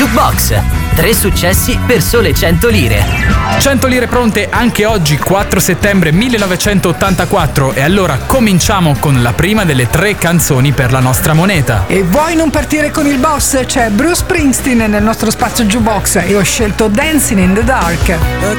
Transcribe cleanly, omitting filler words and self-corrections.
Jukebox. 3 successi per sole 100 lire. 100 lire pronte anche oggi, 4 settembre 1984. E allora cominciamo con la prima delle 3 canzoni per la nostra moneta. E vuoi non partire con il boss? C'è Bruce Springsteen nel nostro spazio Jukebox e ho scelto Dancing in the Dark. A